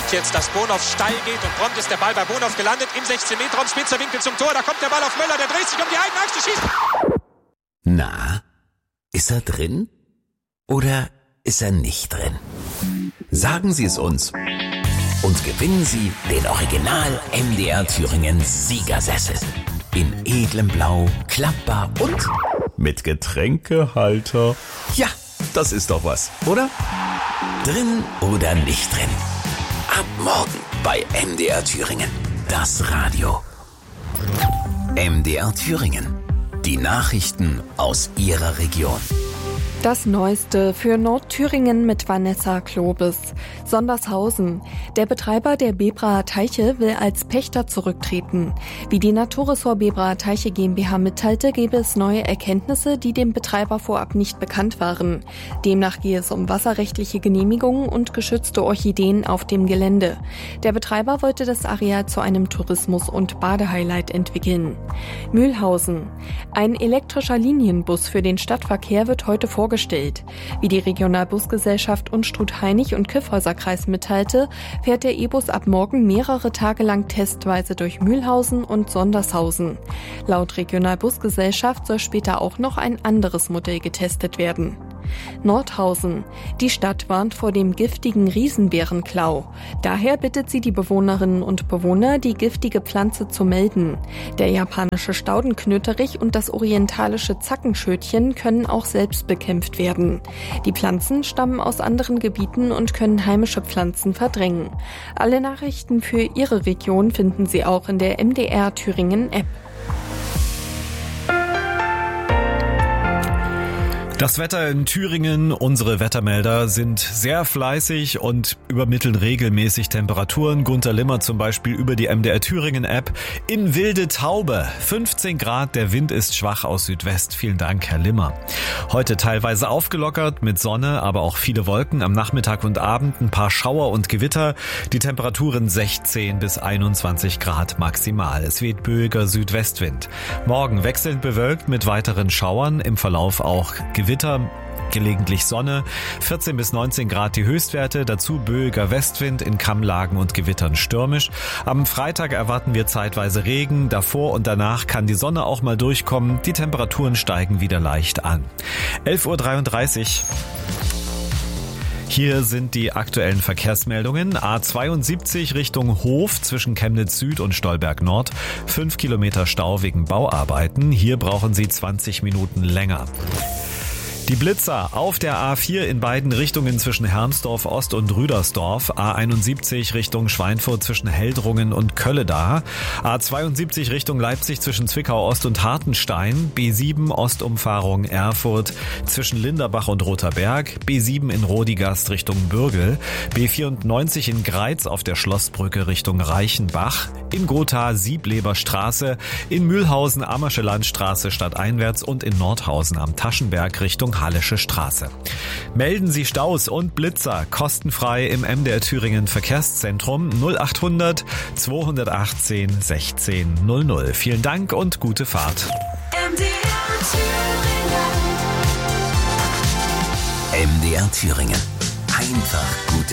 hofft jetzt, dass Bonhoff steil geht und prompt ist der Ball bei Bonhoff gelandet im 16-Meter-Raum, spitzer Winkel zum Tor, da kommt der Ball auf Möller, der dreht sich um die eigene Achse, schießt. Na, ist er drin oder ist er nicht drin? Sagen Sie es uns und gewinnen Sie den Original MDR Thüringen Siegersessel. In edlem Blau, klappbar und mit Getränkehalter. Ja, das ist doch was, oder? Drin oder nicht drin? Ab morgen bei MDR Thüringen. Das Radio. MDR Thüringen. Die Nachrichten aus Ihrer Region. Das Neueste für Nordthüringen mit Vanessa Klobes. Sondershausen. Der Betreiber der Bebraer Teiche will als Pächter zurücktreten. Wie die Naturressort Bebraer Teiche GmbH mitteilte, gäbe es neue Erkenntnisse, die dem Betreiber vorab nicht bekannt waren. Demnach gehe es um wasserrechtliche Genehmigungen und geschützte Orchideen auf dem Gelände. Der Betreiber wollte das Areal zu einem Tourismus- und Badehighlight entwickeln. Mühlhausen. Ein elektrischer Linienbus für den Stadtverkehr wird heute vorgestellt. Wie die Regionalbusgesellschaft Unstrut-Hainich und Kyffhäuser-Kreis mitteilte, fährt der E-Bus ab morgen mehrere Tage lang testweise durch Mühlhausen und Sondershausen. Laut Regionalbusgesellschaft soll später auch noch ein anderes Modell getestet werden. Nordhausen. Die Stadt warnt vor dem giftigen Riesenbärenklau. Daher bittet sie die Bewohnerinnen und Bewohner, die giftige Pflanze zu melden. Der japanische Staudenknöterich und das orientalische Zackenschötchen können auch selbst bekämpft werden. Die Pflanzen stammen aus anderen Gebieten und können heimische Pflanzen verdrängen. Alle Nachrichten für Ihre Region finden Sie auch in der MDR Thüringen App. Das Wetter in Thüringen, unsere Wettermelder sind sehr fleißig und übermitteln regelmäßig Temperaturen. Gunter Limmer zum Beispiel über die MDR Thüringen App. In Wilde Taube, 15 Grad, der Wind ist schwach aus Südwest. Vielen Dank, Herr Limmer. Heute teilweise aufgelockert mit Sonne, aber auch viele Wolken. Am Nachmittag und Abend ein paar Schauer und Gewitter. Die Temperaturen 16 bis 21 Grad maximal. Es weht böiger Südwestwind. Morgen wechselnd bewölkt mit weiteren Schauern, im Verlauf auch Gewitter, gelegentlich Sonne, 14 bis 19 Grad die Höchstwerte, dazu böiger Westwind, in Kammlagen und Gewittern stürmisch. Am Freitag erwarten wir zeitweise Regen, davor und danach kann die Sonne auch mal durchkommen, die Temperaturen steigen wieder leicht an. 11.33 Uhr. Hier sind die aktuellen Verkehrsmeldungen. A72 Richtung Hof zwischen Chemnitz Süd und Stolberg Nord. 5 Kilometer Stau wegen Bauarbeiten. Hier brauchen Sie 20 Minuten länger. Die Blitzer auf der A4 in beiden Richtungen zwischen Hermsdorf Ost und Rüdersdorf, A71 Richtung Schweinfurt zwischen Heldrungen und Kölledar, A72 Richtung Leipzig zwischen Zwickau Ost und Hartenstein, B7 Ostumfahrung Erfurt zwischen Linderbach und Rotherberg, B7 in Rodigast Richtung Bürgel, B94 in Greiz auf der Schlossbrücke Richtung Reichenbach, in Gotha Siebleber Straße, in Mühlhausen Ammersche Landstraße stadteinwärts und in Nordhausen am Taschenberg Richtung Hallische Straße. Melden Sie Staus und Blitzer kostenfrei im MDR Thüringen Verkehrszentrum 0800 218 16 00. Vielen Dank und gute Fahrt. MDR Thüringen. Einfach gute